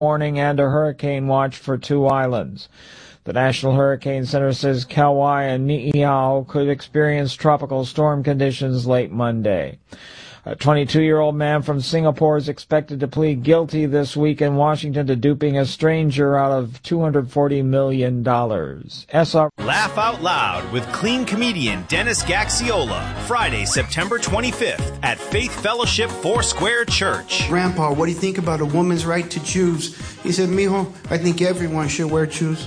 warning and a hurricane watch for 2 islands. The National Hurricane Center says Kauai and Ni'ihau could experience tropical storm conditions late Monday. A 22-year-old man from Singapore is expected to plead guilty this week in Washington to duping a stranger out of $240 million. Laugh out loud with clean comedian Dennis Gaxiola, Friday, September 25th at Faith Fellowship Foursquare Church. Grandpa, what do you think about a woman's right to choose? He said, mijo, I think everyone should wear shoes.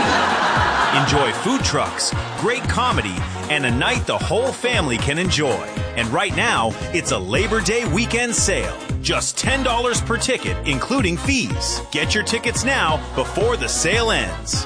Enjoy food trucks, great comedy, and a night the whole family can enjoy. And right now, it's a Labor Day weekend sale. Just $10 per ticket, including fees. Get your tickets now before the sale ends.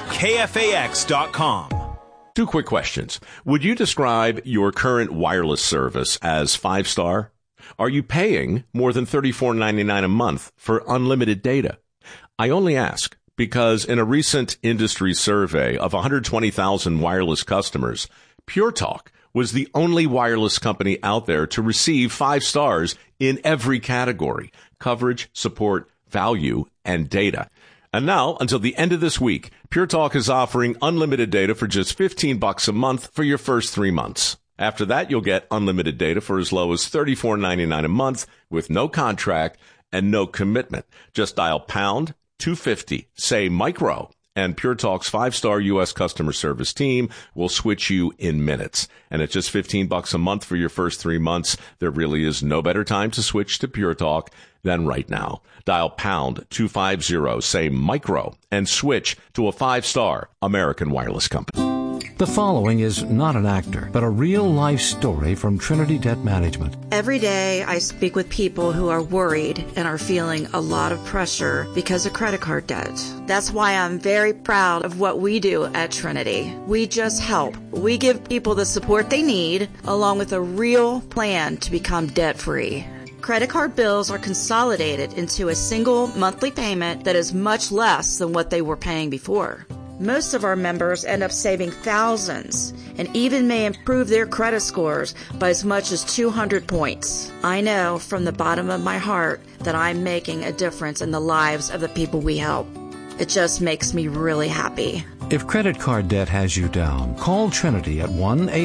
KFAX.com. 2 quick questions. Would you describe your current wireless service as 5-star? Are you paying more than $34.99 a month for unlimited data? I only ask because in a recent industry survey of 120,000 wireless customers, Pure Talk was the only wireless company out there to receive 5 stars in every category: coverage, support, value, and data. And now, until the end of this week, Pure Talk is offering unlimited data for just $15 a month for your first 3 months. After that, you'll get unlimited data for as low as $34.99 a month with no contract and no commitment. Just dial pound 250, say micro, and Pure Talk's 5-star U.S. customer service team will switch you in minutes. And at just $15 a month for your first 3 months, there really is no better time to switch to Pure Talk than right now. Dial pound 250, say micro, and switch to a 5-star American wireless company. The following is not an actor, but a real-life story from Trinity Debt Management. Every day I speak with people who are worried and are feeling a lot of pressure because of credit card debt. That's why I'm very proud of what we do at Trinity. We just help. We give people the support they need, along with a real plan to become debt-free. Credit card bills are consolidated into a single monthly payment that is much less than what they were paying before. Most of our members end up saving thousands and even may improve their credit scores by as much as 200 points. I know from the bottom of my heart that I'm making a difference in the lives of the people we help. It just makes me really happy. If credit card debt has you down, call Trinity at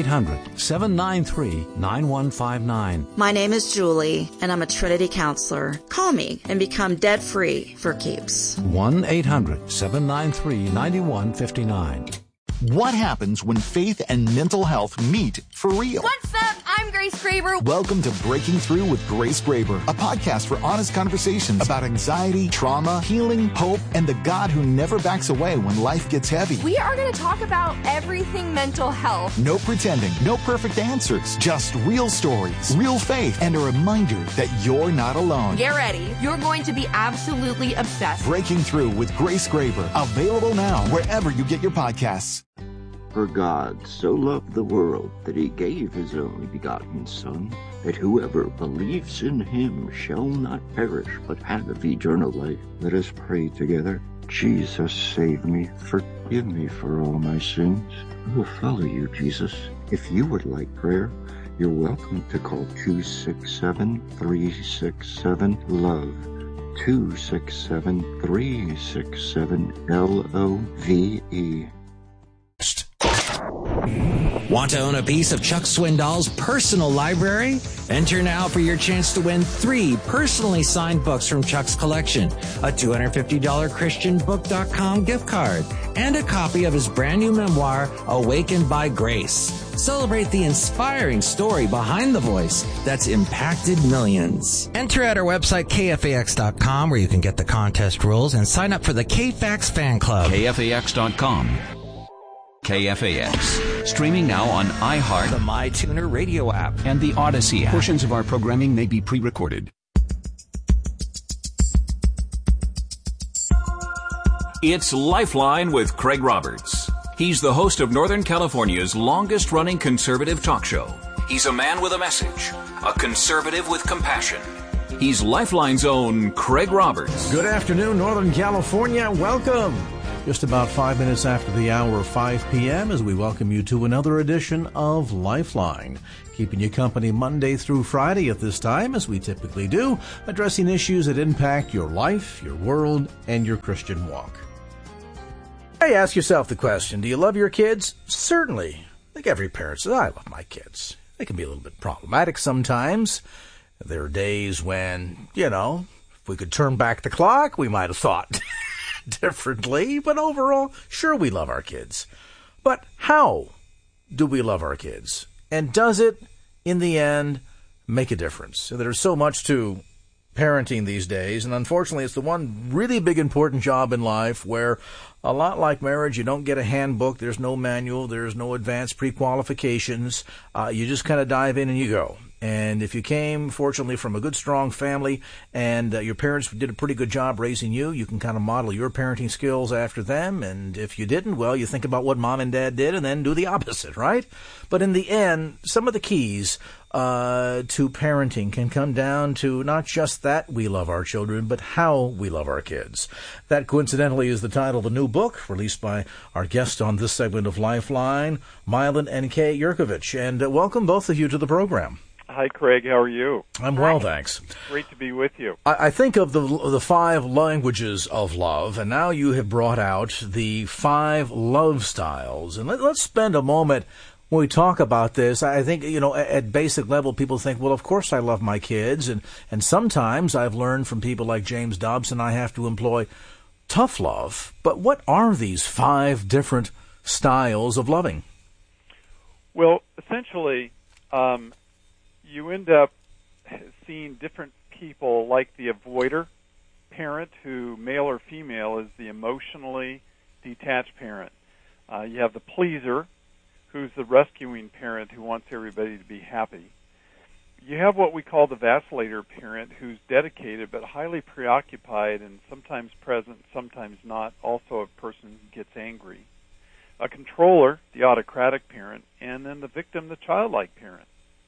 1-800-793-9159. My name is Julie, and I'm a Trinity counselor. Call me and become debt-free for keeps. 1-800-793-9159. What happens when faith and mental health meet for real? What's up? I'm Grace Graber. Welcome to Breaking Through with Grace Graber, a podcast for honest conversations about anxiety, trauma, healing, hope, and the God who never backs away when life gets heavy. We are going to talk about everything mental health. No pretending, no perfect answers, just real stories, real faith, and a reminder that you're not alone. Get ready. You're going to be absolutely obsessed. Breaking Through with Grace Graber, available now wherever you get your podcasts. For God so loved the world that he gave his only begotten Son, that whoever believes in him shall not perish, but have eternal life. Let us pray together. Jesus, save me. Forgive me for all my sins. I will follow you, Jesus. If you would like prayer, you're welcome to call 267-367-LOVE. 267-367-LOVE. Want to own a piece of Chuck Swindoll's personal library? Enter now for your chance to win 3 personally signed books from Chuck's collection, a $250 ChristianBook.com gift card, and a copy of his brand new memoir, Awakened by Grace. Celebrate the inspiring story behind the voice that's impacted millions. Enter at our website, KFAX.com, where you can get the contest rules and sign up for the KFAX fan club. KFAX.com. KFAX. Streaming now on iHeart, the MyTuner radio app, and the Odyssey app. Portions of our programming may be pre-recorded. It's Lifeline with Craig Roberts. He's the host of Northern California's longest-running conservative talk show. He's a man with a message, a conservative with compassion. He's Lifeline's own Craig Roberts. Good afternoon, Northern California. Welcome Just about 5 minutes after the hour of 5 p.m. as we welcome you to another edition of Lifeline. Keeping you company Monday through Friday at this time, as we typically do, addressing issues that impact your life, your world, and your Christian walk. Hey, ask yourself the question, do you love your kids? Certainly. I think every parent says, I love my kids. They can be a little bit problematic sometimes. There are days when, if we could turn back the clock, we might have thought differently, but overall, sure, we love our kids. But how do we love our kids? And does it, in the end, make a difference? There's so much to parenting these days, and unfortunately, it's the one really big important job in life where, a lot like marriage, you don't get a handbook, there's no manual, there's no advanced pre-qualifications. You just kind of dive in and you go. And if you came, fortunately, from a good, strong family and your parents did a pretty good job raising you, you can kind of model your parenting skills after them. And if you didn't, well, you think about what mom and dad did and then do the opposite, right? But in the end, some of the keys to parenting can come down to not just that we love our children, but how we love our kids. That, coincidentally, is the title of a new book released by our guest on this segment of Lifeline, Milan and Kay Yurkovich. And welcome both of you to the program. Hi, Craig. How are you? I'm well, thanks. Great to be with you. I think of the 5 languages of love, and now you have brought out the 5 love styles. And let's spend a moment when we talk about this. I think, at basic level, people think, well, of course I love my kids. And sometimes I've learned from people like James Dobson, I have to employ tough love. But what are these 5 different styles of loving? Well, essentially, you end up seeing different people, like the avoider parent, who, male or female, is the emotionally detached parent. You have the pleaser, who's the rescuing parent who wants everybody to be happy. You have what we call the vacillator parent, who's dedicated but highly preoccupied and sometimes present, sometimes not, also a person who gets angry. A controller, the autocratic parent, and then the victim, the childlike parent.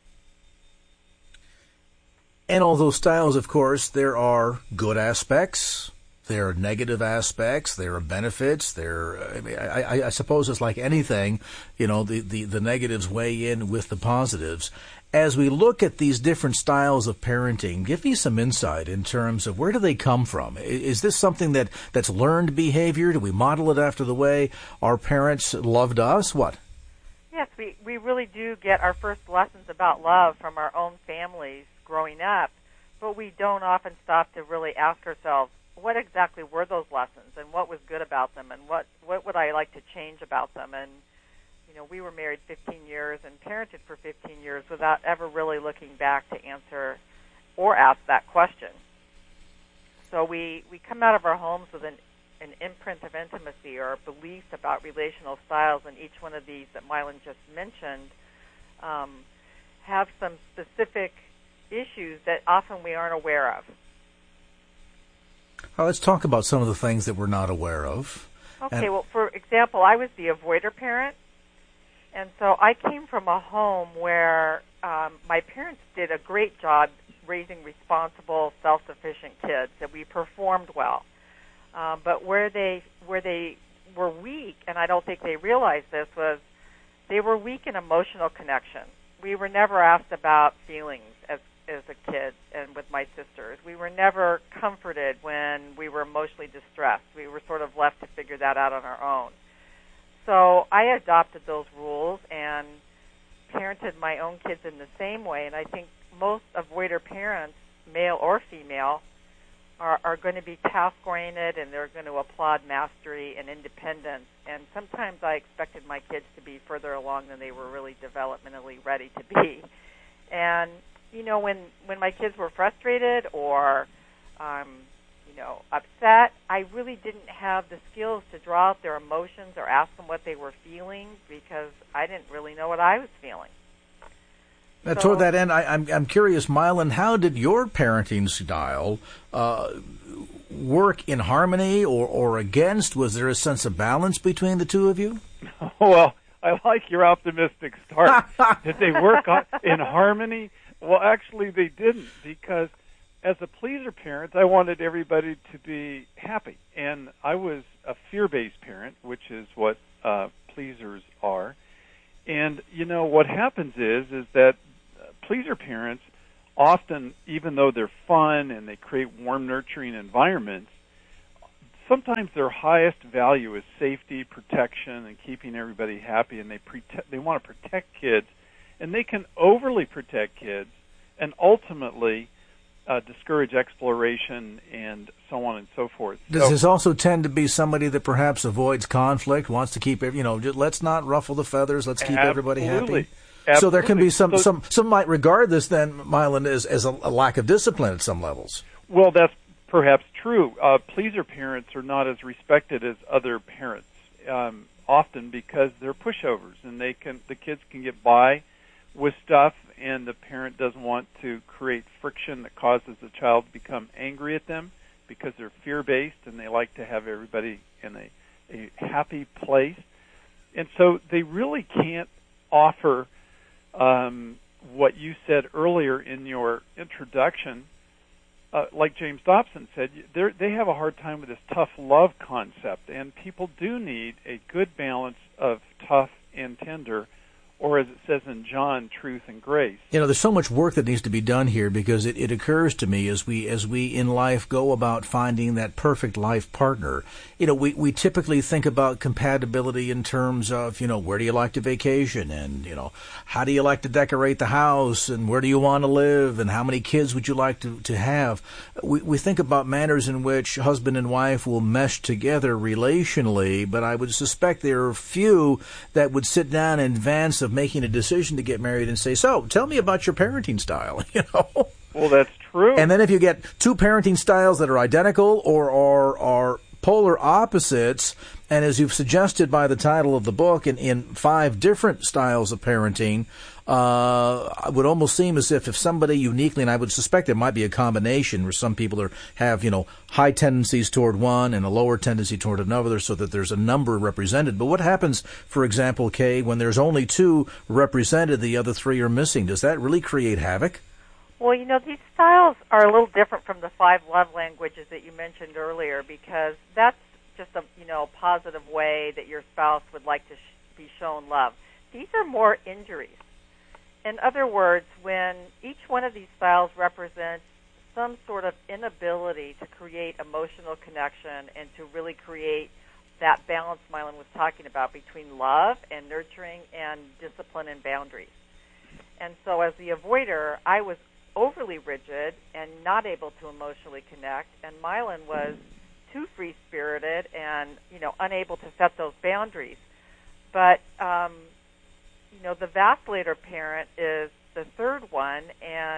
And all those styles, of course, there are good aspects, there are negative aspects, there are benefits, I suppose it's like anything, the negatives weigh in with the positives. As we look at these different styles of parenting, give me some insight in terms of where do they come from? Is this something that's learned behavior? Do we model it after the way our parents loved us? What? Yes, we really do get our first lessons about love from our own families growing up, but we don't often stop to really ask ourselves, what exactly were those lessons and what was good about them and what would I like to change about them? And, we were married 15 years and parented for 15 years without ever really looking back to answer or ask that question. So we come out of our homes with an imprint of intimacy or beliefs about relational styles, and each one of these that Milan just mentioned have some specific issues that often we aren't aware of. Well, let's talk about some of the things that we're not aware of. Okay, well, for example, I was the avoider parent, and so I came from a home where my parents did a great job raising responsible, self-sufficient kids, and we performed well. But where they were weak, and I don't think they realized this, was they were weak in emotional connection. We were never asked about feelings as a kid and with my sisters. We were never comforted when we were emotionally distressed. We were sort of left to figure that out on our own. So I adopted those rules and parented my own kids in the same way, and I think most avoider parents, male or female, are going to be task-oriented, and they're going to applaud mastery and independence. And sometimes I expected my kids to be further along than they were really developmentally ready to be. And, when my kids were frustrated or, upset, I really didn't have the skills to draw out their emotions or ask them what they were feeling because I didn't really know what I was feeling. Toward that end, I'm curious, Milan, how did your parenting style work in harmony or against? Was there a sense of balance between the two of you? Well, I like your optimistic start. Did they work in harmony? Well, actually, they didn't, because as a pleaser parent, I wanted everybody to be happy, and I was a fear-based parent, which is what pleasers are. And, what happens is that pleaser parents often, even though they're fun and they create warm, nurturing environments, sometimes their highest value is safety, protection, and keeping everybody happy, and they want to protect kids, and they can overly protect kids and ultimately discourage exploration and so on and so forth. Does this also tend to be somebody that perhaps avoids conflict, wants to keep, let's not ruffle the feathers, let's keep everybody happy? Absolutely. So there can be some might regard this then, Mylan, as a lack of discipline at some levels. Well, that's perhaps true. Pleaser parents are not as respected as other parents, often because they're pushovers, and the kids can get by with stuff, and the parent doesn't want to create friction that causes the child to become angry at them because they're fear-based and they like to have everybody in a happy place. And so they really can't offer what you said earlier in your introduction. Like James Dobson said, they have a hard time with this tough love concept, and people do need a good balance of tough and tender, or as it says in John, truth and grace. There's so much work that needs to be done here, because it occurs to me as we in life go about finding that perfect life partner. We typically think about compatibility in terms of, where do you like to vacation, and, how do you like to decorate the house, and where do you want to live, and how many kids would you like to have. We think about manners in which husband and wife will mesh together relationally, but I would suspect there are few that would sit down in advance of making a decision to get married and say, so, tell me about your parenting style, Well, that's true. And then if you get two parenting styles that are identical or are polar opposites, and as you've suggested by the title of the book, in 5 different styles of parenting, it would almost seem as if somebody uniquely, and I would suspect there might be a combination where some people have high tendencies toward one and a lower tendency toward another, so that there's a number represented. But what happens, for example, Kay, when there's only 2 represented, the other 3 are missing? Does that really create havoc? Well, these styles are a little different from the 5 love languages that you mentioned earlier, because that's just a positive way that your spouse would like to be shown love. These are more injuries. In other words, when each one of these styles represents some sort of inability to create emotional connection and to really create that balance Mylan was talking about between love and nurturing and discipline and boundaries. And so as the avoider, I was overly rigid and not able to emotionally connect, and Mylan was too free-spirited and, unable to set those boundaries. But, the vacillator parent is the third one, and,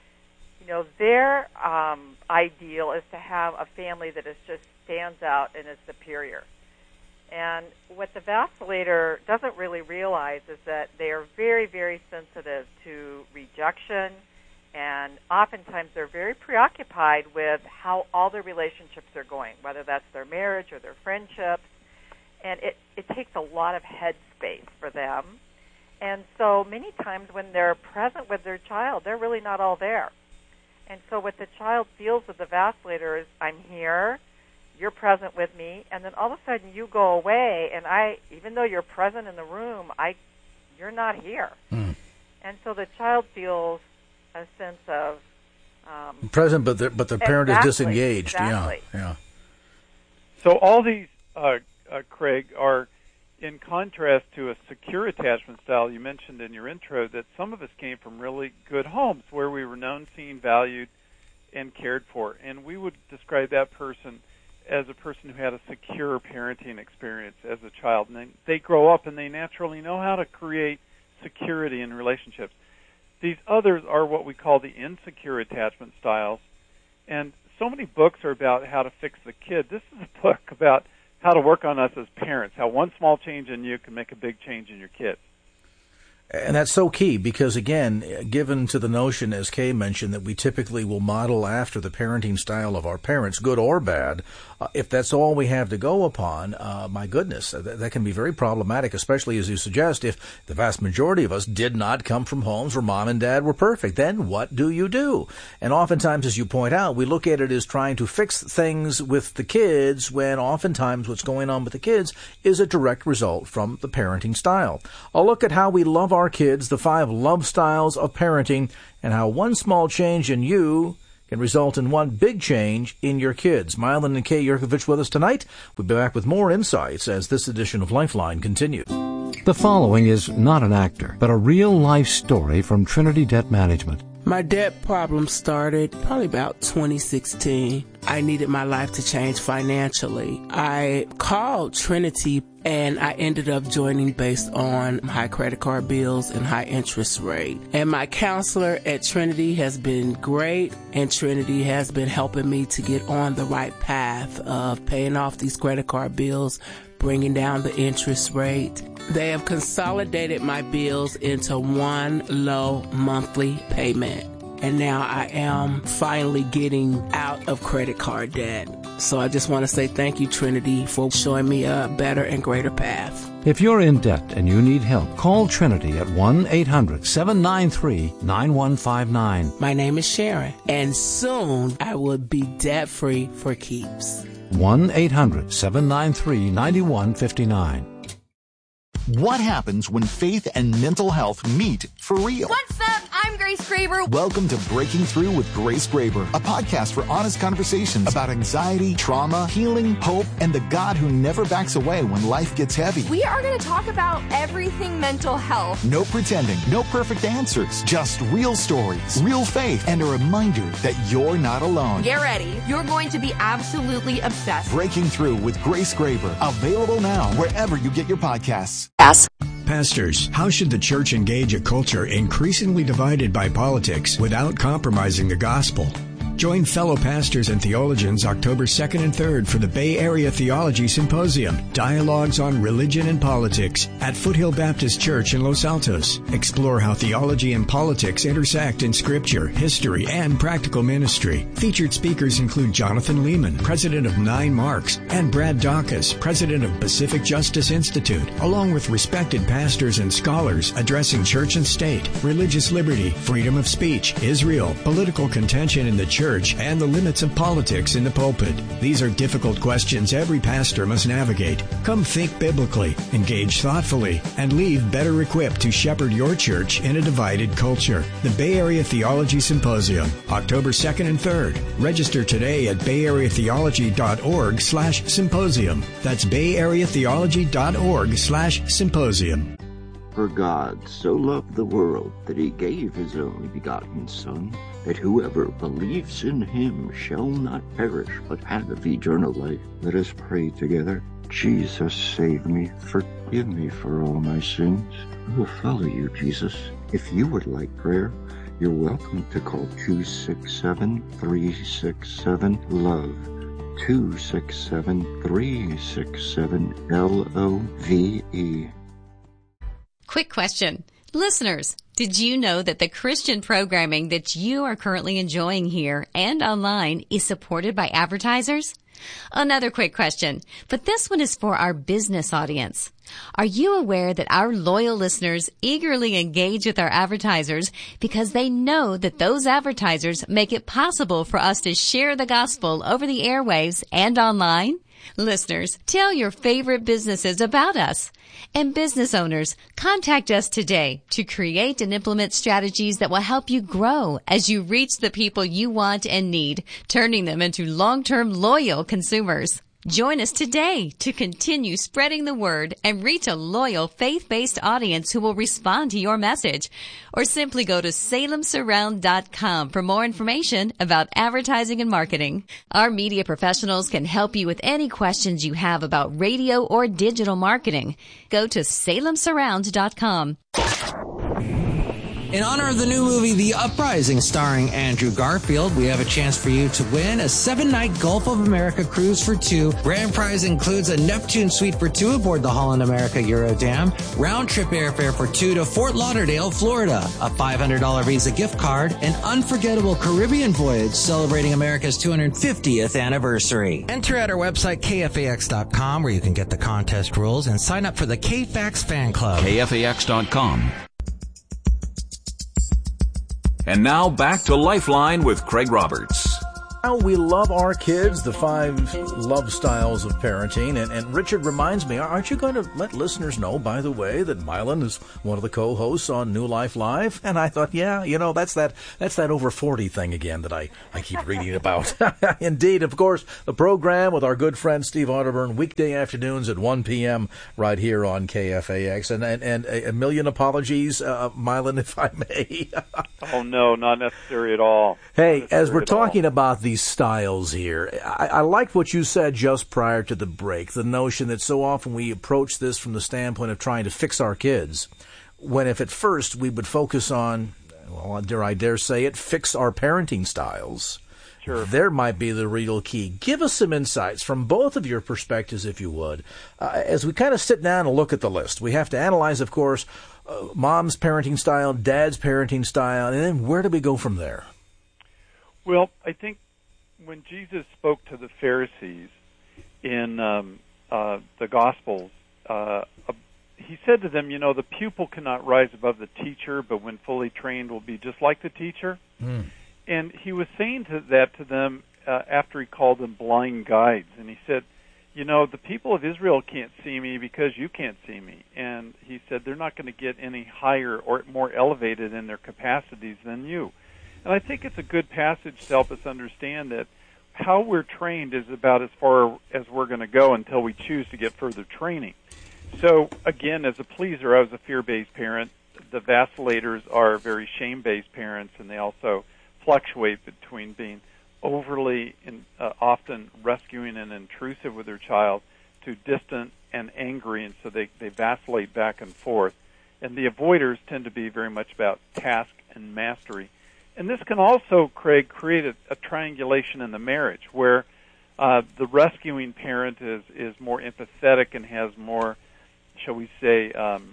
their ideal is to have a family that just stands out and is superior. And what the vacillator doesn't really realize is that they are very, very sensitive to rejection, and oftentimes they're very preoccupied with how all their relationships are going, whether that's their marriage or their friendships. And it takes a lot of headspace for them. And so many times when they're present with their child, they're really not all there. And so what the child feels with the vacillator is, I'm here, you're present with me, and then all of a sudden you go away, and even though you're present in the room, you're not here. And so the child feels a sense of present, but the parent is disengaged. Exactly. Yeah. So all these, Craig, are in contrast to a secure attachment style you mentioned in your intro, that some of us came from really good homes where we were known, seen, valued, and cared for. And we would describe that person as a person who had a secure parenting experience as a child. And they grow up and they naturally know how to create security in relationships. These others are what we call the insecure attachment styles. And so many books are about how to fix the kid. This is a book about how to work on us as parents, how one small change in you can make a big change in your kids. And that's so key because, again, given to the notion, as Kay mentioned, that we typically will model after the parenting style of our parents, good or bad, if that's all we have to go upon, my goodness, that can be very problematic, especially as you suggest, if the vast majority of us did not come from homes where mom and dad were perfect. Then what do you do? And oftentimes, as you point out, we look at it as trying to fix things with the kids when oftentimes what's going on with the kids is a direct result from the parenting style. I'll look at how we love our kids, the 5 love styles of parenting, and how one small change in you can result in one big change in your kids. Mylan and Kay Yerkovich with us tonight. We'll be back with more insights as this edition of Lifeline continues. The following is not an actor, but a real-life story from Trinity Debt Management. My debt problem started probably about 2016. I needed my life to change financially. I called Trinity and I ended up joining based on high credit card bills and high interest rate. And my counselor at Trinity has been great, and Trinity has been helping me to get on the right path of paying off these credit card bills, bringing down the interest rate. They have consolidated my bills into one low monthly payment. And now I am finally getting out of credit card debt. So I just want to say thank you, Trinity, for showing me a better and greater path. If you're in debt and you need help, call Trinity at 1-800-793-9159. My name is Sharon, and soon I will be debt-free for keeps. 1-800-793-9159. What happens when faith and mental health meet for real? What's up? I'm Grace Graber. Welcome to Breaking Through with Grace Graber, a podcast for honest conversations about anxiety, trauma, healing, hope, and the God who never backs away when life gets heavy. We are going to talk about everything mental health. No pretending, no perfect answers, just real stories, real faith, and a reminder that you're not alone. Get ready. You're going to be absolutely obsessed. Breaking Through with Grace Graber, available now wherever you get your podcasts. Pastors, how should the church engage a culture increasingly divided by politics without compromising the gospel? Join fellow pastors and theologians October 2nd and 3rd for the Bay Area Theology Symposium, Dialogues on Religion and Politics at Foothill Baptist Church in Los Altos. Explore how theology and politics intersect in scripture, history, and practical ministry. Featured speakers include Jonathan Lehman, president of 9 Marks, and Brad Dawkins, president of Pacific Justice Institute, along with respected pastors and scholars addressing church and state, religious liberty, freedom of speech, Israel, political contention in the church, and the limits of politics in the pulpit. These are difficult questions every pastor must navigate. Come think biblically, engage thoughtfully, and leave better equipped to shepherd your church in a divided culture. The Bay Area Theology Symposium, October 2nd and 3rd. Register today at bayareatheology.org/symposium. That's bayareatheology.org/symposium. For God so loved the world that he gave his only begotten Son, that whoever believes in him shall not perish, but have eternal life. Let us pray together. Jesus, save me. Forgive me for all my sins. I will follow you, Jesus. If you would like prayer, you're welcome to call 267-367-LOVE. 267-367-LOVE. Quick question. Listeners, did you know that the Christian programming that you are currently enjoying here and online is supported by advertisers? Another quick question, but this one is for our business audience. Are you aware that our loyal listeners eagerly engage with our advertisers because they know that those advertisers make it possible for us to share the gospel over the airwaves and online? Listeners, tell your favorite businesses about us. And business owners, contact us today to create and implement strategies that will help you grow as you reach the people you want and need, turning them into long-term loyal consumers. Join us today to continue spreading the word and reach a loyal faith-based audience who will respond to your message. Or simply go to salemsurround.com for more information about advertising and marketing. Our media professionals can help you with any questions you have about radio or digital marketing. Go to salemsurround.com. In honor of the new movie The Uprising starring Andrew Garfield, we have a chance for you to win a 7-night Gulf of America cruise for two. Grand prize includes a Neptune suite for two aboard the Holland America Eurodam, round-trip airfare for two to Fort Lauderdale, Florida, a $500 Visa gift card, an unforgettable Caribbean voyage celebrating America's 250th anniversary. Enter at our website, KFAX.com, where you can get the contest rules and sign up for the KFAX fan club. KFAX.com. And now back to Lifeline with Craig Roberts. We love our kids, the 5 love styles of parenting. And Richard reminds me, aren't you going to let listeners know, by the way, that Mylan is one of the co-hosts on New Life Live? And I thought, that's that over 40 thing again that I keep reading about. Indeed, of course, the program with our good friend Steve Otterburn, weekday afternoons at 1 p.m. right here on KFAX. And a million apologies, Mylan, if I may. Oh, no, not necessary at all. Hey, as we're talking about these styles here, I liked what you said just prior to the break, the notion that so often we approach this from the standpoint of trying to fix our kids, when if at first we would focus on, well, I dare say it, fix our parenting styles. Sure. There might be the real key. Give us some insights from both of your perspectives, if you would. As we kind of sit down and look at the list, we have to analyze, of course, mom's parenting style, dad's parenting style, and then where do we go from there? Well, I think when Jesus spoke to the Pharisees in the Gospels, he said to them, the pupil cannot rise above the teacher, but when fully trained will be just like the teacher. Mm. And he was saying that to them after he called them blind guides. And he said, the people of Israel can't see me because you can't see me. And he said they're not going to get any higher or more elevated in their capacities than you. And I think it's a good passage to help us understand that how we're trained is about as far as we're going to go until we choose to get further training. So, again, as a pleaser, I was a fear-based parent. The vacillator's are very shame-based parents, and they also fluctuate between being overly often rescuing and intrusive with their child to distant and angry, and so they vacillate back and forth. And the avoiders tend to be very much about task and mastery. And this can also, Craig, create a triangulation in the marriage where the rescuing parent is more empathetic and has more, shall we say,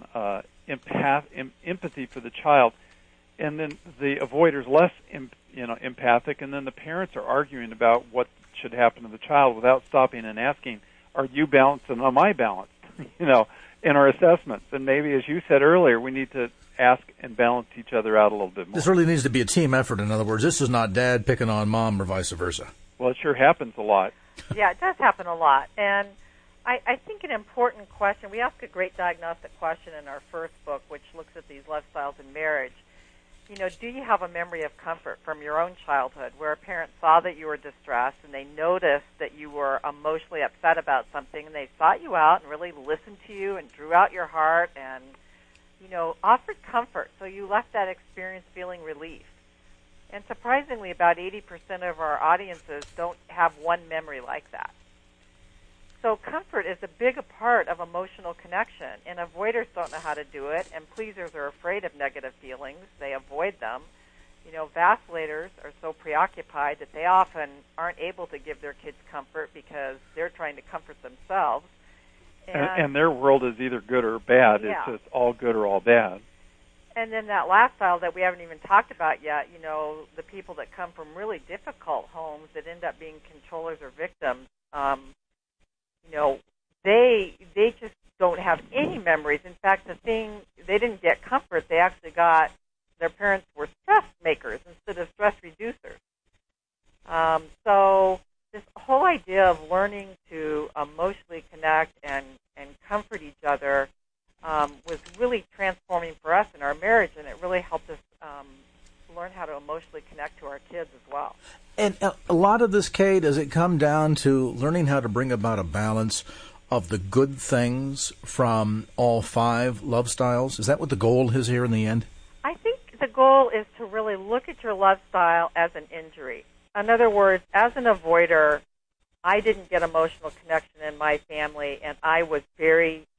empathy for the child, and then the avoider's less empathic, and then the parents are arguing about what should happen to the child without stopping and asking, are you balanced and am I balanced, in our assessments. And maybe, as you said earlier, we need to ask and balance each other out a little bit more. This really needs to be a team effort. In other words, this is not dad picking on mom or vice versa. Well, it sure happens a lot. Yeah, it does happen a lot. And I think an important question, we ask a great diagnostic question in our first book, which looks at these lifestyles in marriage. Do you have a memory of comfort from your own childhood where a parent saw that you were distressed and they noticed that you were emotionally upset about something and they sought you out and really listened to you and drew out your heart and offered comfort, so you left that experience feeling relief. And surprisingly, about 80% of our audiences don't have one memory like that. So comfort is a big part of emotional connection, and avoiders don't know how to do it, and pleasers are afraid of negative feelings. They avoid them. Vacillators are so preoccupied that they often aren't able to give their kids comfort because they're trying to comfort themselves. And their world is either good or bad. Yeah. It's just all good or all bad. And then that last style that we haven't even talked about yet, the people that come from really difficult homes that end up being controllers or victims, they just don't have any memories. In fact, they didn't get comfort. They actually their parents were stress makers instead of stress reducers. So this whole idea of learning to emotionally connect and comfort each other was really transforming for us in our marriage, and it really helped us learn how to emotionally connect to our kids as well. And a lot of this, Kay, does it come down to learning how to bring about a balance of the good things from all 5 love styles? Is that what the goal is here in the end? I think the goal is to really look at your love style as an injury. In other words, as an avoider, I didn't get emotional connection in my family, and I was very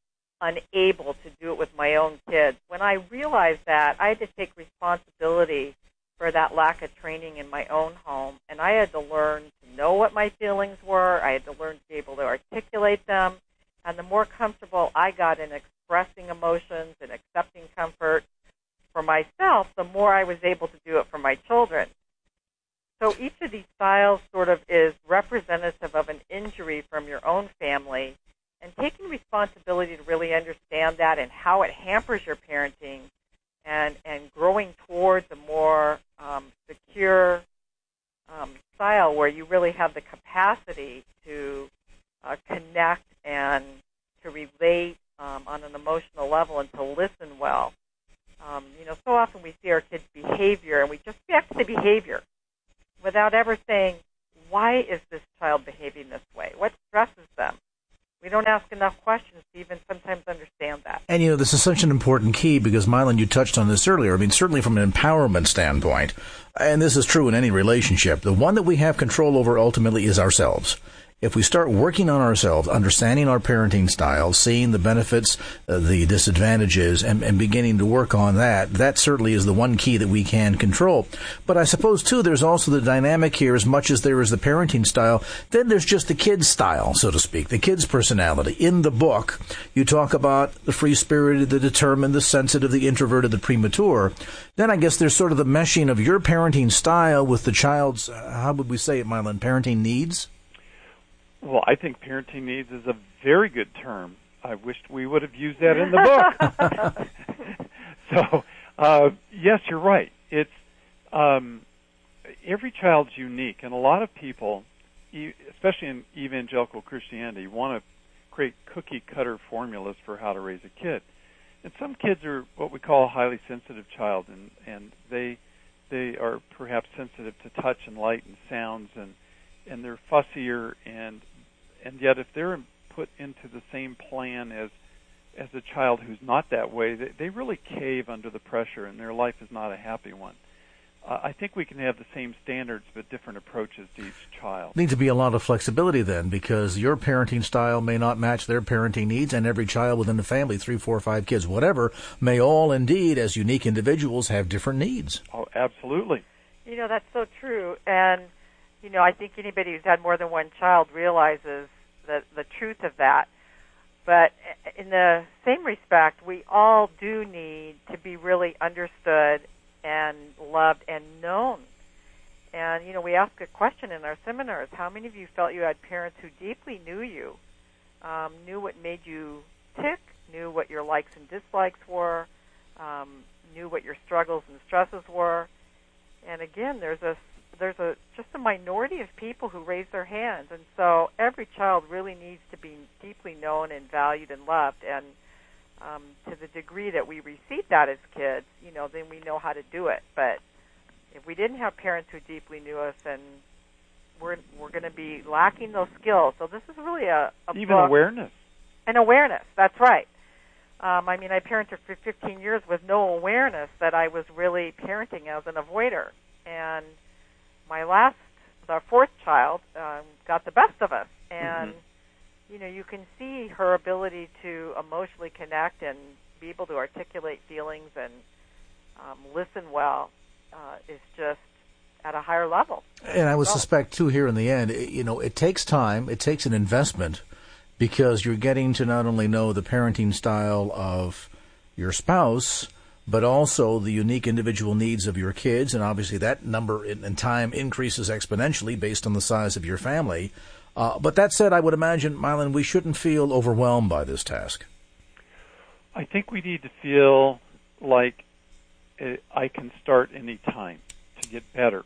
unable to do it with my own kids. When I realized that, I had to take responsibility for that lack of training in my own home, and I had to learn to know what my feelings were. I had to learn to be able to articulate them, and the more comfortable I got in expressing emotions and accepting comfort for myself, the more I was able to do it for my children. So each of these styles sort of is representative of an injury from your own family, and taking responsibility to really understand that and how it hampers your parenting and growing towards a more secure style where you really have the capacity to connect and to relate on an emotional level and to listen well. So often we see our kids' behavior and we just react to the behavior without ever saying, why is this child behaving this way? What stresses them? We don't ask enough questions to even sometimes understand that. And, this is such an important key because, Mylan, you touched on this earlier. I mean, certainly from an empowerment standpoint, and this is true in any relationship, the one that we have control over ultimately is ourselves. If we start working on ourselves, understanding our parenting style, seeing the benefits, the disadvantages, and beginning to work on that certainly is the one key that we can control. But I suppose, too, there's also the dynamic here, as much as there is the parenting style, then there's just the kid's style, so to speak, the kid's personality. In the book, you talk about the free-spirited, the determined, the sensitive, the introverted, the premature. Then I guess there's sort of the meshing of your parenting style with the child's, how would we say it, Mylan, parenting needs? Well, I think parenting needs is a very good term. I wished we would have used that in the book. So, yes, you're right. It's every child's unique, and a lot of people, especially in evangelical Christianity, want to create cookie-cutter formulas for how to raise a kid. And some kids are what we call a highly sensitive child, and they are perhaps sensitive to touch and light and sounds, and they're fussier, and yet if they're put into the same plan as a child who's not that way, they really cave under the pressure, and their life is not a happy one. I think we can have the same standards but different approaches to each child. Needs to be a lot of flexibility then, because your parenting style may not match their parenting needs, and every child within the family, 3, 4, 5 kids, whatever, may all indeed, as unique individuals, have different needs. Oh, absolutely. That's so true. And, I think anybody who's had more than one child realizes the truth of that. But in the same respect, we all do need to be really understood and loved and known. And, we ask a question in our seminars, how many of you felt you had parents who deeply knew you, knew what made you tick, knew what your likes and dislikes were, knew what your struggles and stresses were? And again, there's just a minority of people who raise their hands, and so every child really needs to be deeply known and valued and loved. And to the degree that we receive that as kids, then we know how to do it. But if we didn't have parents who deeply knew us, then we're going to be lacking those skills. So this is really a even book. Awareness. And awareness, that's right. I parented for 15 years with no awareness that I was really parenting as an avoider. And our fourth child, got the best of us. And, you can see her ability to emotionally connect and be able to articulate feelings and listen well is just at a higher level. And I would suspect, too, here in the end, it takes time, it takes an investment, because you're getting to not only know the parenting style of your spouse, but also the unique individual needs of your kids, and obviously that number in time increases exponentially based on the size of your family. But that said, I would imagine, Mylan, we shouldn't feel overwhelmed by this task. I think we need to feel like I can start any time to get better.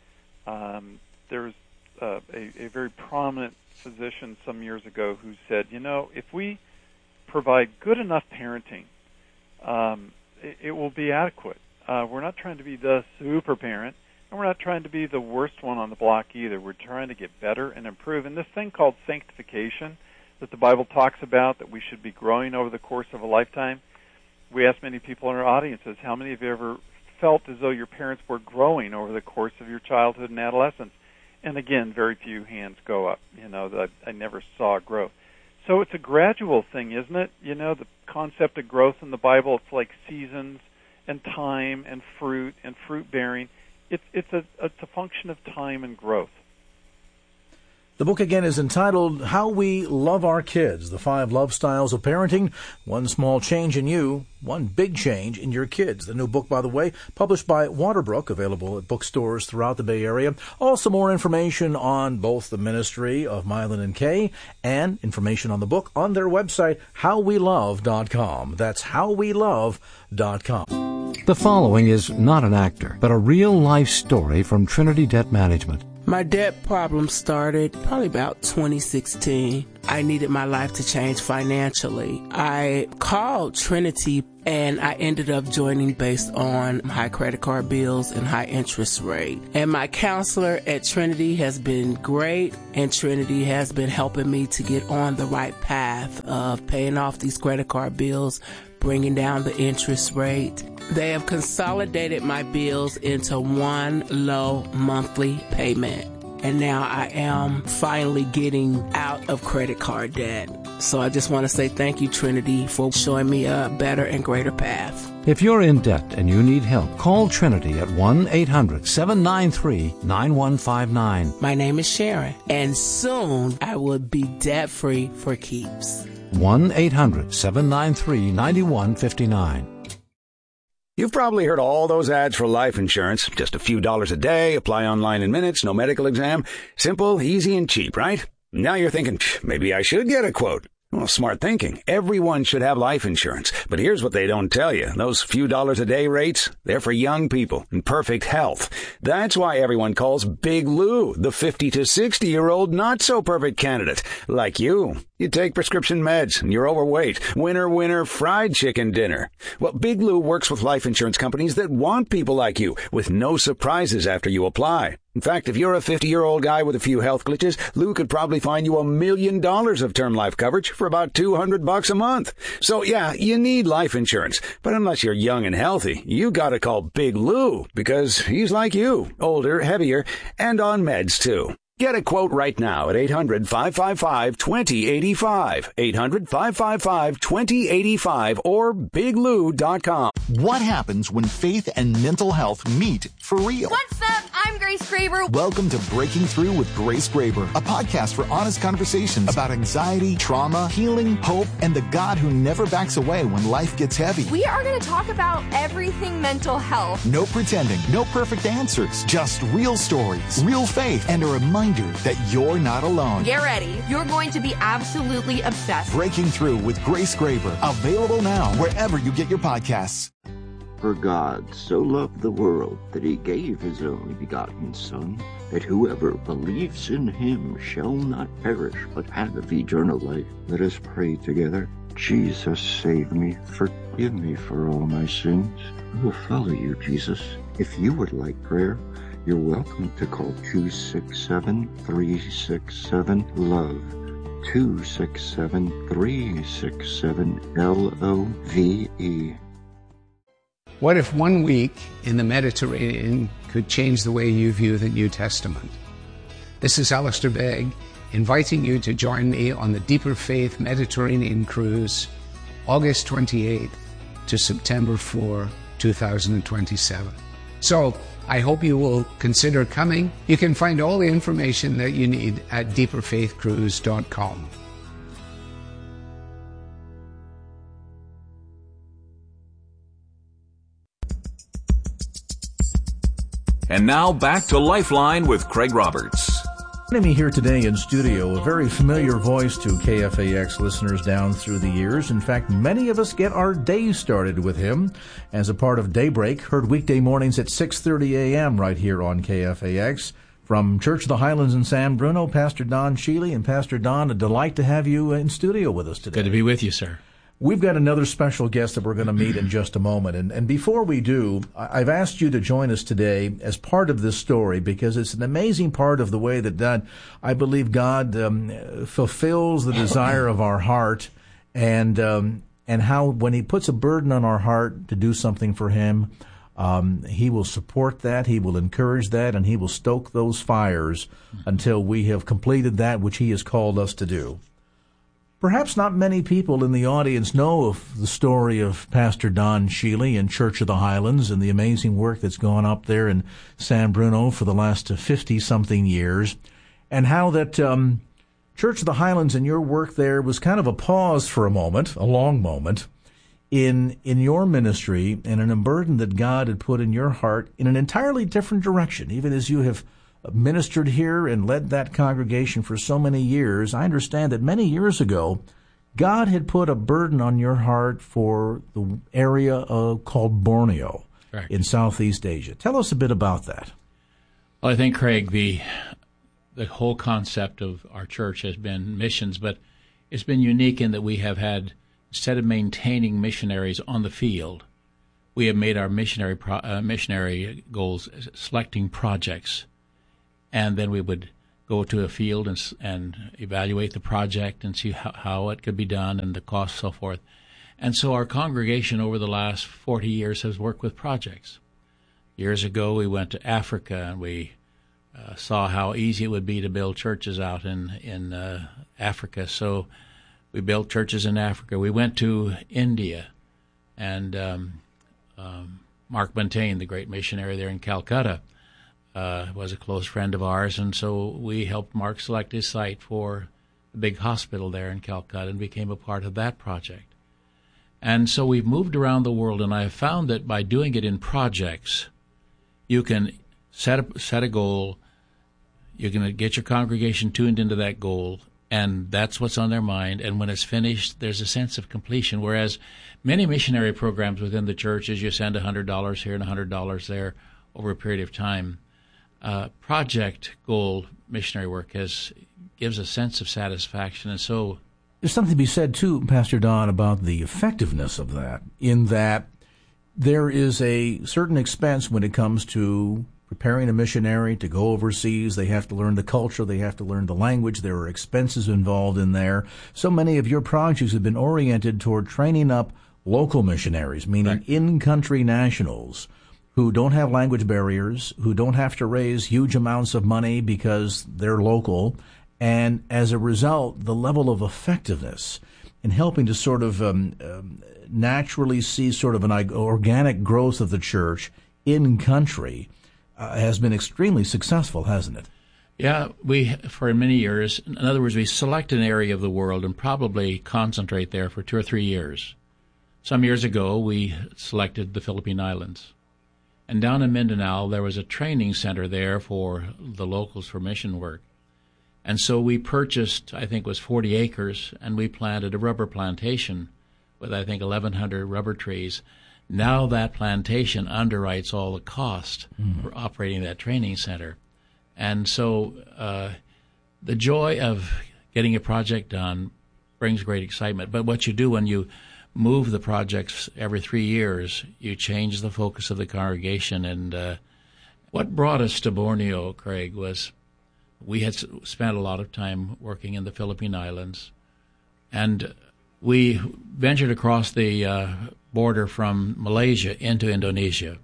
There's a very prominent physician some years ago who said, if we provide good enough parenting, it will be adequate. We're not trying to be the super parent, and we're not trying to be the worst one on the block either. We're trying to get better and improve. And this thing called sanctification that the Bible talks about, that we should be growing over the course of a lifetime, we ask many people in our audiences, how many of you ever felt as though your parents were growing over the course of your childhood and adolescence? And again, very few hands go up, that I never saw growth. So it's a gradual thing, isn't it? You know, the concept of growth in the Bible, it's like seasons and time and fruit bearing. It's a function of time and growth. The book again is entitled How We Love Our Kids, the 5 Love Styles of Parenting. One small change in you, one big change in your kids. The new book, by the way, published by Waterbrook, available at bookstores throughout the Bay Area. Also more information on both the ministry of Mylon and Kay and information on the book on their website, howwelove.com. That's howwelove.com. The following is not an actor, but a real-life story from Trinity Debt Management. My debt problem started probably about 2016. I needed my life to change financially. I called Trinity and I ended up joining based on high credit card bills and high interest rate. And my counselor at Trinity has been great, and Trinity has been helping me to get on the right path of paying off these credit card bills, bringing down the interest rate. They have consolidated my bills into one low monthly payment. And now I am finally getting out of credit card debt. So I just want to say thank you, Trinity, for showing me a better and greater path. If you're in debt and you need help, call Trinity at 1-800-793-9159. My name is Sharon, and soon I will be debt-free for keeps. 1-800-793-9159. You've probably heard all those ads for life insurance. Just a few dollars a day, apply online in minutes, no medical exam. Simple, easy, and cheap, right? Now you're thinking, maybe I should get a quote. Well, smart thinking. Everyone should have life insurance. But here's what they don't tell you. Those few dollars a day rates, they're for young people in perfect health. That's why everyone calls Big Lou the 50 to 60-year-old not-so-perfect candidate. Like you. You take prescription meds and you're overweight. Winner, fried chicken dinner. Well, Big Lou works with life insurance companies that want people like you with no surprises after you apply. In fact, if you're a 50-year-old guy with a few health glitches, Lou could probably find you $1 million of term life coverage for about $200 a month. So yeah, you need life insurance. But unless you're young and healthy, you gotta call Big Lou because he's like you, older, heavier, and on meds too. Get a quote right now at 800-555-2085, 800-555-2085, or biglou.com. What happens when faith and mental health meet for real? What's up? I'm Grace Graber. Welcome to Breaking Through with Grace Graber, a podcast for honest conversations about anxiety, trauma, healing, hope, and the God who never backs away when life gets heavy. We are going to talk about everything mental health. No pretending, no perfect answers, just real stories, real faith, and a reminder that you're not alone. Get ready. You're going to be absolutely obsessed. Breaking Through with Grace Graber. Available now wherever you get your podcasts. For God so loved the world that he gave his only begotten Son, that whoever believes in him shall not perish but have eternal life. Let us pray together. Jesus, save me. Forgive me for all my sins. I will follow you, Jesus. If you would like prayer, you're welcome to call 267-367-LOVE. 267-367-LOVE. What if 1 week in the Mediterranean could change the way you view the New Testament? This is Alistair Begg, inviting you to join me on the Deeper Faith Mediterranean Cruise, August 28th to September 4, 2027. So, I hope you will consider coming. You can find all the information that you need at deeperfaithcruise.com. And now back to Lifeline with Craig Roberts. Joining me here today in studio, a very familiar voice to KFAX listeners down through the years. In fact, many of us get our day started with him as a part of Daybreak, heard weekday mornings at 6:30 a.m. right here on KFAX. From Church of the Highlands in San Bruno, Pastor Don Sheely. And Pastor Don, a delight to have you in studio with us today. Good to be with you, sir. We've got another special guest that we're going to meet in just a moment. And before we do, I've asked you to join us today as part of this story because it's an amazing part of the way that I believe God fulfills the desire of our heart and how when he puts a burden on our heart to do something for him, he will support that, he will encourage that, and he will stoke those fires until we have completed that which he has called us to do. Perhaps not many people in the audience know of the story of Pastor Don Sheely and Church of the Highlands and the amazing work that's gone up there in San Bruno for the last 50-something years, and how that Church of the Highlands and your work there was kind of a pause for a moment, a long moment, in your ministry and an burden that God had put in your heart in an entirely different direction, even as you have ministered here and led that congregation for so many years. I understand that many years ago, God had put a burden on your heart for the area called Borneo in Southeast Asia. Tell us a bit about that. Well, I think, Craig, the whole concept of our church has been missions, but it's been unique in that we have had, instead of maintaining missionaries on the field, we have made our missionary goals selecting projects. And then we would go to a field and evaluate the project and see how it could be done and the cost, so forth. And so our congregation over the last 40 years has worked with projects. Years ago, we went to Africa, and we saw how easy it would be to build churches out in Africa. So we built churches in Africa. We went to India, and Mark Buntain, the great missionary there in Calcutta, was a close friend of ours, and so we helped Mark select his site for the big hospital there in Calcutta and became a part of that project. And so we've moved around the world, and I have found that by doing it in projects, you can set a goal, you're going to get your congregation tuned into that goal, and that's what's on their mind, and when it's finished, there's a sense of completion, whereas many missionary programs within the church is you send $100 here and $100 there over a period of time. Project goal missionary work gives a sense of satisfaction, and so there's something to be said too, Pastor Don, about the effectiveness of that, in that there is a certain expense when it comes to preparing a missionary to go overseas. They have to learn the culture, they have to learn the language, there are expenses involved in there. So many of your projects have been oriented toward training up local missionaries, meaning in-country nationals, who don't have language barriers, who don't have to raise huge amounts of money because they're local, and as a result, the level of effectiveness in helping to sort of naturally see sort of an organic growth of the church in country has been extremely successful, hasn't it? Yeah, for many years, in other words, we select an area of the world and probably concentrate there for 2 or 3 years. Some years ago, we selected the Philippine Islands. And down in Mindanao, there was a training center there for the locals for mission work. And so we purchased, I think it was 40 acres, and we planted a rubber plantation with, I think, 1,100 rubber trees. Now that plantation underwrites all the cost for operating that training center. And so the joy of getting a project done brings great excitement. But what you do when you move the projects every 3 years, you change the focus of the congregation. And what brought us to Borneo, Craig, was we had spent a lot of time working in the Philippine Islands, and we ventured across the border from Malaysia into Indonesia.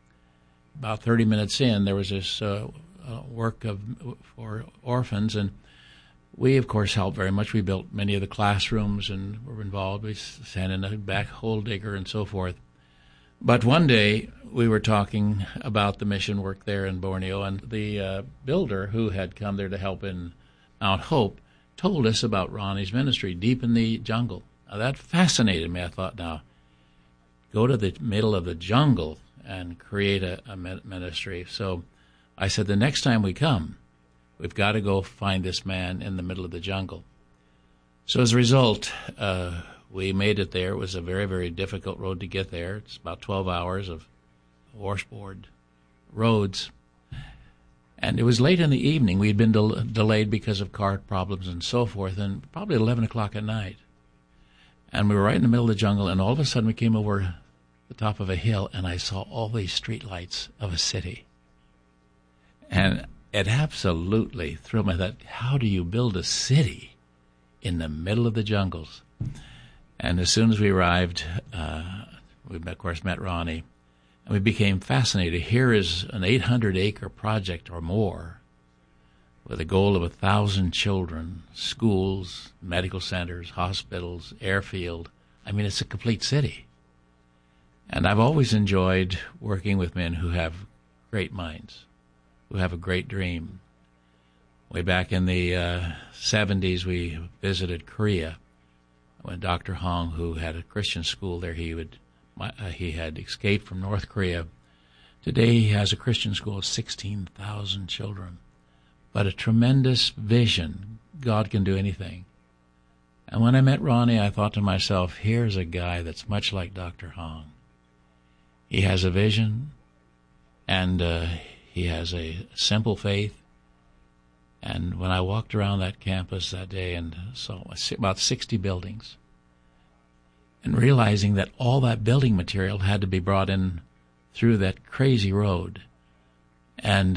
About 30 minutes in, there was this work for orphans, and we, of course, helped very much. We built many of the classrooms and were involved. We sent in a backhoe digger and so forth. But one day we were talking about the mission work there in Borneo, and the builder who had come there to help in Mount Hope told us about Ronnie's ministry deep in the jungle. Now, that fascinated me. I thought, now, go to the middle of the jungle and create a ministry. So I said, the next time we come, we've got to go find this man in the middle of the jungle. So as a result, we made it there. It was a very, very difficult road to get there. It's about 12 hours of washboard roads. And it was late in the evening. We had been delayed because of car problems and so forth, and probably 11 o'clock at night. And we were right in the middle of the jungle, and all of a sudden we came over the top of a hill, and I saw all these street lights of a city. And it absolutely thrilled me. I thought, how do you build a city in the middle of the jungles? And as soon as we arrived, we, of course, met Ronnie, and we became fascinated. Here is an 800-acre project or more with a goal of 1,000 children, schools, medical centers, hospitals, airfield. I mean, it's a complete city. And I've always enjoyed working with men who have great minds, who have a great dream. Way back in the 70s, we visited Korea when Dr. Hong, who had a Christian school there, he had escaped from North Korea. Today he has a Christian school of 16,000 children. But a tremendous vision. God can do anything. And when I met Ronnie, I thought to myself, here's a guy that's much like Dr. Hong. He has a vision, and he has a simple faith. And when I walked around that campus that day and saw about 60 buildings, and realizing that all that building material had to be brought in through that crazy road, and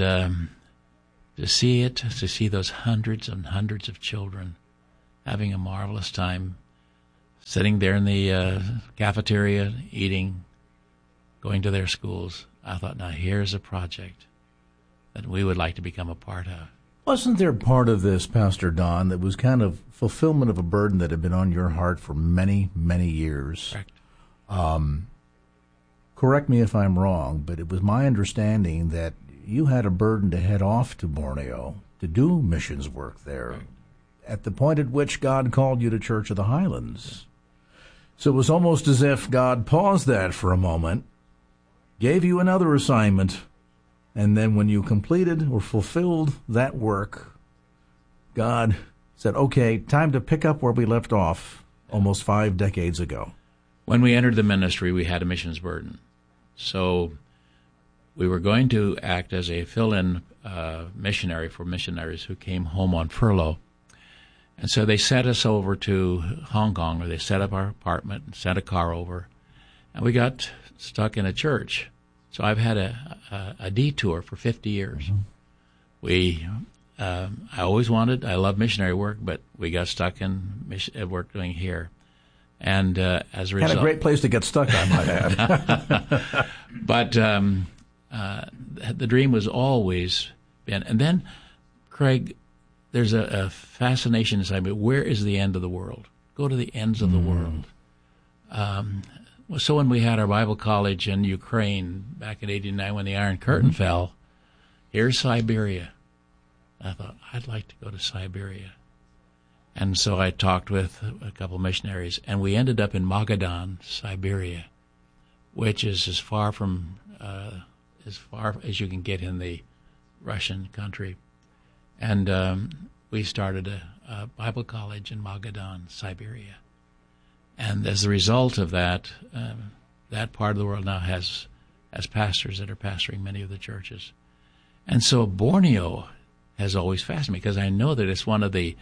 to see those hundreds and hundreds of children having a marvelous time, sitting there in the cafeteria, eating, going to their schools, I thought, now here's a project that we would like to become a part of. Wasn't there part of this, Pastor Don, that was kind of fulfillment of a burden that had been on your heart for many, many years? Correct. Correct me if I'm wrong, but it was my understanding that you had a burden to head off to Borneo to do missions work there, right, at the point at which God called you to Church of the Highlands. So it was almost as if God paused that for a moment, gave you another assignment, and then when you completed or fulfilled that work, God said, okay, time to pick up where we left off almost 5 decades ago. When we entered the ministry, we had a missions burden. So we were going to act as a fill-in missionary for missionaries who came home on furlough. And so they sent us over to Hong Kong, or they set up our apartment and sent a car over, and we got stuck in a church. So I've had a detour for 50 years. Mm-hmm. I love missionary work, but we got stuck in work doing here. And as a result... Had a great place to get stuck, I might add. But the dream was always been... And then, Craig, there's a fascination inside me. Where is the end of the world? Go to the ends of the world. So when we had our Bible college in Ukraine back in '89 when the Iron Curtain fell, here's Siberia. I thought, I'd like to go to Siberia. And so I talked with a couple of missionaries, and we ended up in Magadan, Siberia, which is as far as you can get in the Russian country. And we started a Bible college in Magadan, Siberia. And as a result of that, that part of the world now has pastors that are pastoring many of the churches. And so Borneo has always fascinated me because I know that it's one of the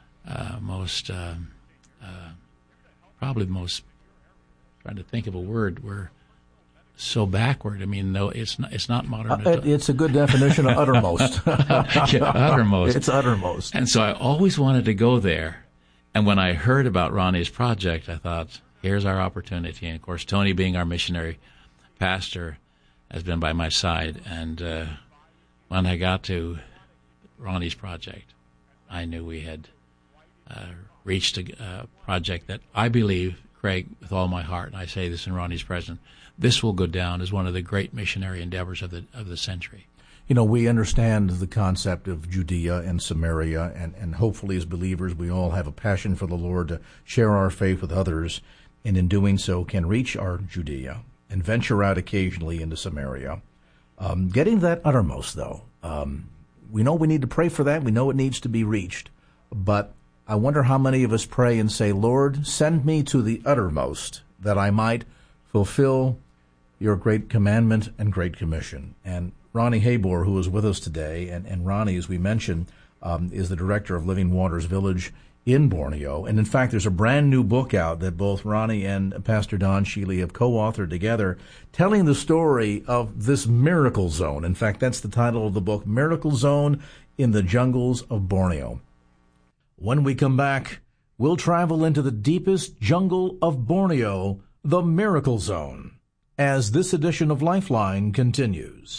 probably the most, trying to think of a word, we're so backward. I mean, no, it's not modern. It's a good definition of uttermost. Yeah, uttermost. It's uttermost. And so I always wanted to go there. And when I heard about Ronnie's project, I thought, here's our opportunity. And, of course, Tony, being our missionary pastor, has been by my side. And when I got to Ronnie's project, I knew we had reached a project that I believe, Craig, with all my heart, and I say this in Ronnie's presence, this will go down as one of the great missionary endeavors of the century. You know, we understand the concept of Judea and Samaria, and hopefully as believers we all have a passion for the Lord to share our faith with others, and in doing so can reach our Judea and venture out occasionally into Samaria. Getting that uttermost, though, we know we need to pray for that. We know it needs to be reached. But I wonder how many of us pray and say, Lord, send me to the uttermost that I might fulfill your great commandment and great commission. And Ronnie Habor, who is with us today, and Ronnie, as we mentioned, is the director of Living Waters Village in Borneo. And in fact, there's a brand new book out that both Ronnie and Pastor Don Sheely have co-authored together, telling the story of this miracle zone. In fact, that's the title of the book, Miracle Zone in the Jungles of Borneo. When we come back, we'll travel into the deepest jungle of Borneo, the Miracle Zone, as this edition of Lifeline continues.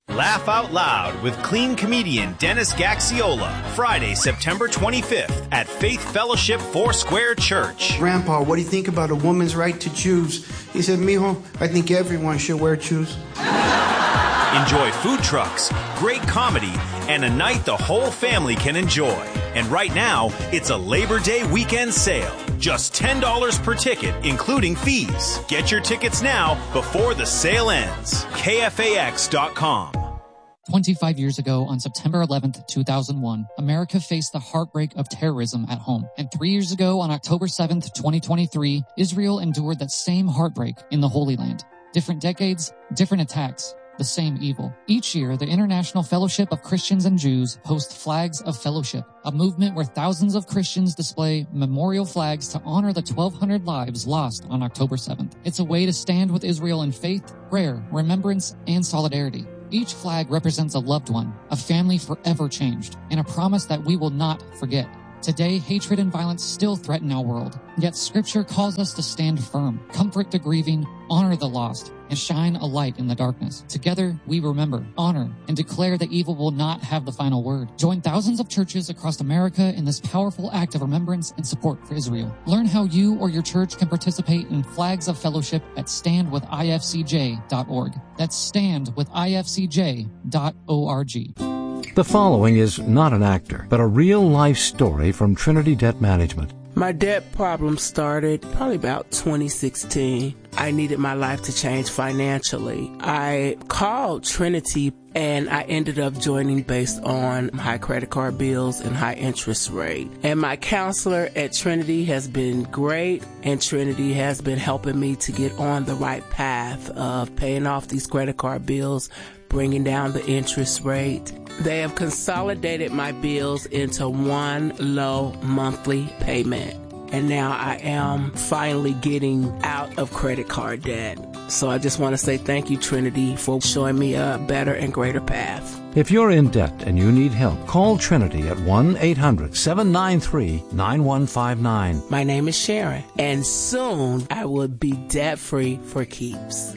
Laugh Out Loud with clean comedian Dennis Gaxiola, Friday, September 25th at Faith Fellowship Foursquare Church. Grandpa, what do you think about a woman's right to choose? He said, mijo, I think everyone should wear shoes. Enjoy food trucks, great comedy, and a night the whole family can enjoy. And right now, it's a Labor Day weekend sale. Just $10 per ticket, including fees. Get your tickets now before the sale ends. KFAX.com. 25 years ago, on September 11th, 2001, America faced the heartbreak of terrorism at home. And 3 years ago, on October 7th, 2023, Israel endured that same heartbreak in the Holy Land. Different decades, different attacks, the same evil. Each year, the International Fellowship of Christians and Jews hosts Flags of Fellowship, a movement where thousands of Christians display memorial flags to honor the 1,200 lives lost on October 7th. It's a way to stand with Israel in faith, prayer, remembrance, and solidarity. Each flag represents a loved one, a family forever changed, and a promise that we will not forget. Today, hatred and violence still threaten our world, yet Scripture calls us to stand firm, comfort the grieving, honor the lost, and shine a light in the darkness. Together, we remember, honor, and declare that evil will not have the final word. Join thousands of churches across America in this powerful act of remembrance and support for Israel. Learn how you or your church can participate in Flags of Fellowship at standwithifcj.org. That's standwithifcj.org. The following is not an actor, but a real-life story from Trinity Debt Management. My debt problem started probably about 2016. I needed my life to change financially. I called Trinity and I ended up joining based on high credit card bills and high interest rate. And my counselor at Trinity has been great, and Trinity has been helping me to get on the right path of paying off these credit card bills, bringing down the interest rate. They have consolidated my bills into one low monthly payment. And now I am finally getting out of credit card debt. So I just want to say thank you, Trinity, for showing me a better and greater path. If you're in debt and you need help, call Trinity at 1-800-793-9159. My name is Sharon, and soon I will be debt-free for keeps.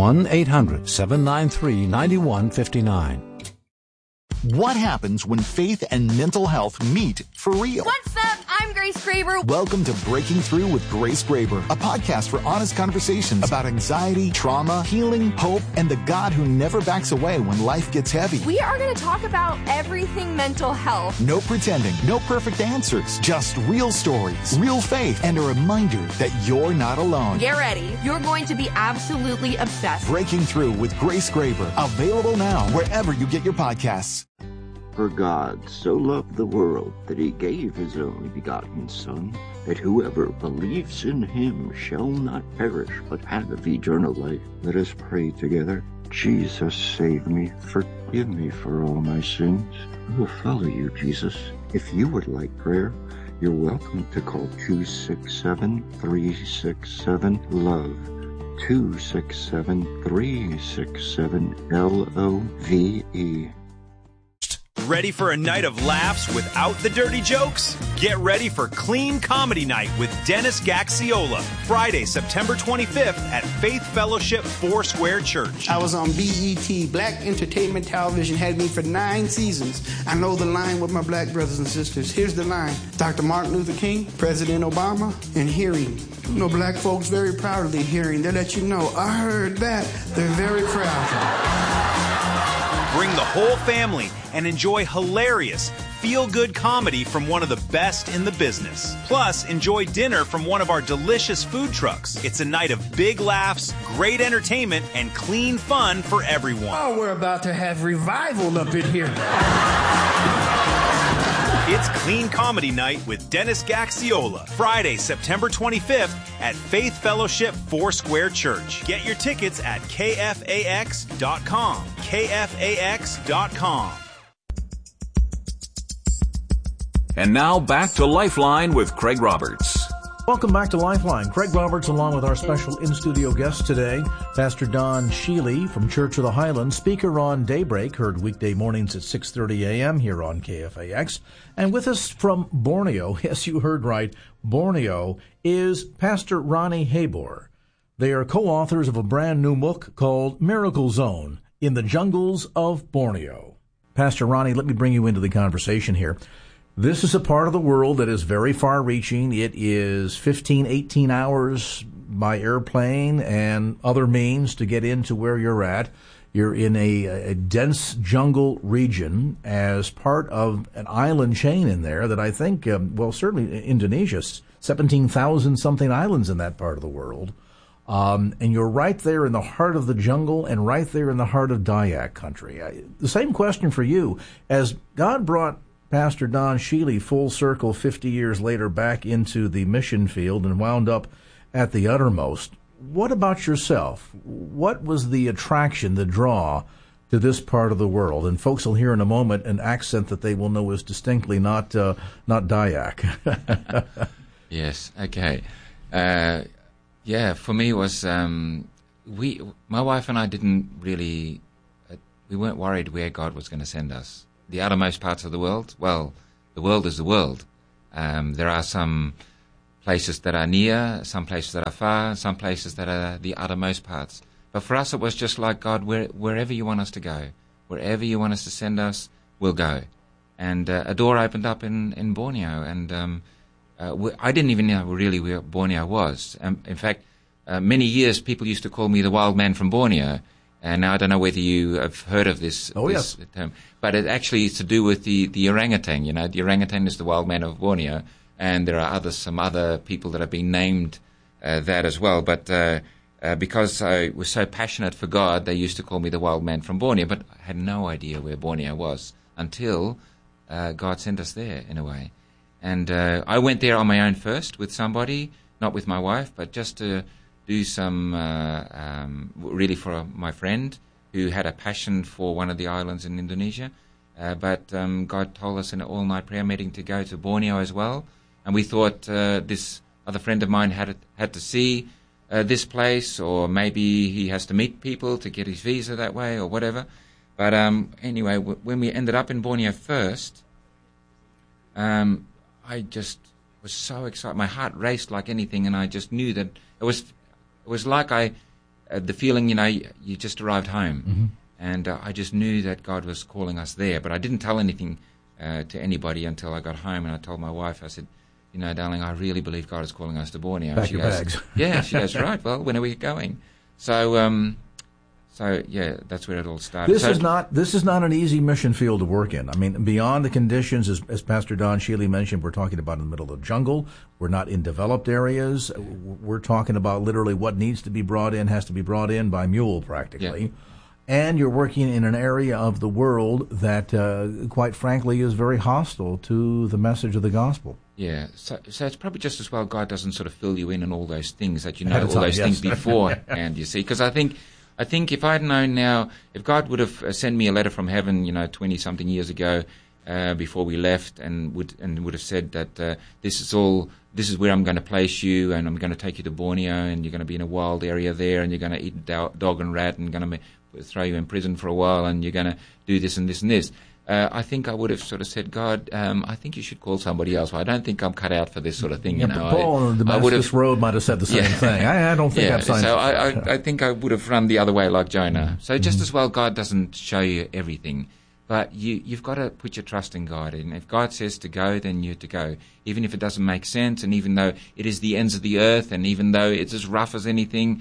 1-800-793-9159. What happens when faith and mental health meet for real? What's up? I'm Grace Graber. Welcome to Breaking Through with Grace Graber, a podcast for honest conversations about anxiety, trauma, healing, hope, and the God who never backs away when life gets heavy. We are going to talk about everything mental health. No pretending, no perfect answers, just real stories, real faith, and a reminder that you're not alone. Get ready. You're going to be absolutely obsessed. Breaking Through with Grace Graber, available now wherever you get your podcasts. For God so loved the world that he gave his only begotten Son, that whoever believes in him shall not perish but have eternal life. Let us pray together. Jesus, save me. Forgive me for all my sins. I will follow you, Jesus. If you would like prayer, you're welcome to call 267-367-LOVE. 267-367-LOVE. Ready for a night of laughs without the dirty jokes? Get ready for Clean Comedy Night with Dennis Gaxiola, Friday, September 25th at Faith Fellowship Foursquare Church. I was on BET, Black Entertainment Television, had me for 9 seasons. I know the line with my black brothers and sisters. Here's the line. Dr. Martin Luther King, President Obama, and hearing. You know, black folks very proudly hearing. They let you know, I heard that. They're very proud. Bring the whole family and enjoy hilarious, feel-good comedy from one of the best in the business. Plus, enjoy dinner from one of our delicious food trucks. It's a night of big laughs, great entertainment, and clean fun for everyone. Oh, we're about to have revival up in here. It's Clean Comedy Night with Dennis Gaxiola, Friday, September 25th at Faith Fellowship Foursquare Church. Get your tickets at KFAX.com. KFAX.com. And now back to Lifeline with Craig Roberts. Welcome back to Lifeline. Craig Roberts along with our special in-studio guest today, Pastor Don Sheely from Church of the Highlands, speaker on Daybreak, heard weekday mornings at 6:30 a.m. here on KFAX. And with us from Borneo, yes, you heard right, Borneo, is Pastor Ronnie Habor. They are co-authors of a brand new book called Miracle Zone, in the jungles of Borneo. Pastor Ronnie, let me bring you into the conversation here. This is a part of the world that is very far-reaching. It is 15, 18 hours by airplane and other means to get into where you're at. You're in a dense jungle region as part of an island chain in there that I think, certainly Indonesia, 17,000-something islands in that part of the world. And you're right there in the heart of the jungle and right there in the heart of Dayak country. The same question for you. As God brought Pastor Don Sheely full circle 50 years later back into the mission field and wound up at the uttermost, what about yourself? What was the attraction, the draw to this part of the world? And folks will hear in a moment an accent that they will know is distinctly not Dayak. Yes, okay. For me it was, my wife and I didn't really, we weren't worried where God was going to send us. The outermost parts of the world, well, the world is the world. There are some places that are near, some places that are far, some places that are the outermost parts. But for us, it was just like, God, wherever you want us to go, wherever you want us to send us, we'll go. And a door opened up in Borneo, and I didn't even know really where Borneo was. In fact, many years people used to call me the wild man from Borneo. And now I don't know whether you have heard of this term, but it actually is to do with the orangutan. You know, the orangutan is the wild man of Borneo, and there are some other people that have been named that as well. But because I was so passionate for God, they used to call me the wild man from Borneo, but I had no idea where Borneo was until God sent us there in a way. And I went there on my own first with somebody, not with my wife, but just to do some, really for my friend who had a passion for one of the islands in Indonesia. But God told us in an all-night prayer meeting to go to Borneo as well. And we thought this other friend of mine had to see this place, or maybe he has to meet people to get his visa that way or whatever. But anyway, when we ended up in Borneo first, I just was so excited. My heart raced like anything, and I just knew that it was like the feeling, you know, you just arrived home. Mm-hmm. And I just knew that God was calling us there. But I didn't tell anything to anybody until I got home, and I told my wife, I said, you know, darling, I really believe God is calling us to Borneo. Pack your bags. Yeah, she goes, right, well, when are we going? So yeah, that's where it all started. This is not an easy mission field to work in. I mean, beyond the conditions, as Pastor Don Sheely mentioned, we're talking about in the middle of the jungle. We're not in developed areas. We're talking about literally what needs to be brought in has to be brought in by mule, practically. Yeah. And you're working in an area of the world that, quite frankly, is very hostile to the message of the gospel. Yeah, so it's probably just as well God doesn't sort of fill you in on all those things, that you know all those things beforehand, you see. Because I think if I had known now, if God would have sent me a letter from heaven, you know, 20-something years ago, before we left, and would have said that this is where I'm going to place you, and I'm going to take you to Borneo, and you're going to be in a wild area there, and you're going to eat dog and rat, and going to throw you in prison for a while, and you're going to do this and this and this. I think I would have sort of said, God, I think you should call somebody else. I don't think I'm cut out for this sort of thing. Yeah, you know, Paul on the Damascus Road might have said the same thing. I don't think I've signed. So I think I would have run the other way like Jonah. So just as well, God doesn't show you everything, but you've got to put your trust in God. And if God says to go, then you're to go, even if it doesn't make sense, and even though it is the ends of the earth, and even though it's as rough as anything,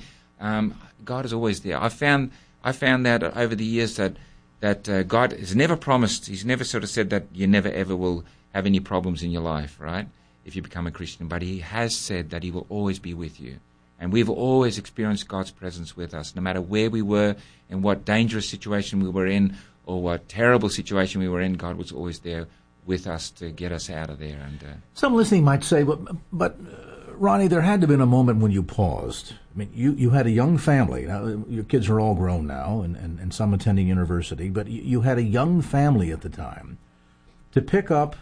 God is always there. I found that over the years that God has never promised, He's never sort of said that you never ever will have any problems in your life, right, if you become a Christian. But He has said that He will always be with you. And we've always experienced God's presence with us, no matter where we were, and what dangerous situation we were in, or what terrible situation we were in. God was always there with us to get us out of there. And some listening might say, but Ronnie, there had to have been a moment when you paused. I mean, you had a young family. Now, your kids are all grown now, and some attending university, but you had a young family at the time. To pick up,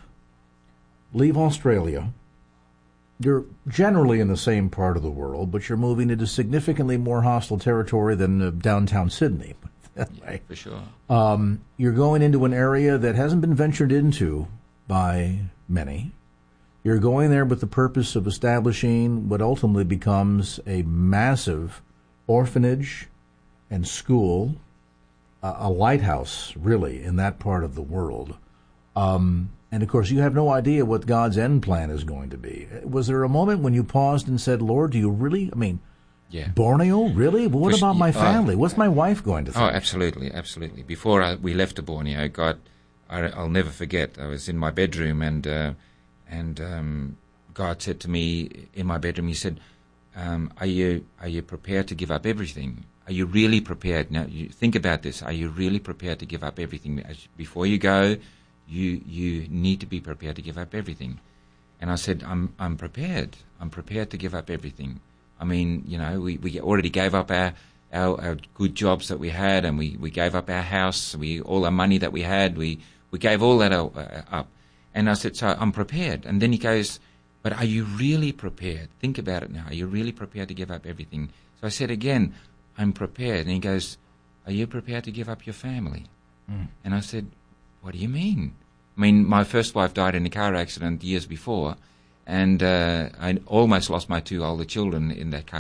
leave Australia. You're generally in the same part of the world, but you're moving into significantly more hostile territory than downtown Sydney. Yeah, for sure. You're going into an area that hasn't been ventured into by many. You're going there with the purpose of establishing what ultimately becomes a massive orphanage and school a lighthouse, really, in that part of the world. And, of course, you have no idea what God's end plan is going to be. Was there a moment when you paused and said, Lord, do you really, Borneo, really? But what about my family? What's my wife going to think? Oh, absolutely, absolutely. Before we left to Borneo, I'll never forget, I was in my bedroom and God said to me in my bedroom, he said, are you prepared to give up everything? Are you really prepared? Now, you think about this. Are you really prepared to give up everything? Before you go, you need to be prepared to give up everything. And I said, I'm prepared. I'm prepared to give up everything. I mean, we already gave up our good jobs that we had, and we gave up our house, all our money that we had, we gave all that up. And I said, so I'm prepared. And then he goes, but are you really prepared? Think about it now. Are you really prepared to give up everything? So I said again, I'm prepared. And he goes, are you prepared to give up your family? And I said, what do you mean? I mean, my first wife died in a car accident years before, and I almost lost my two older children in that car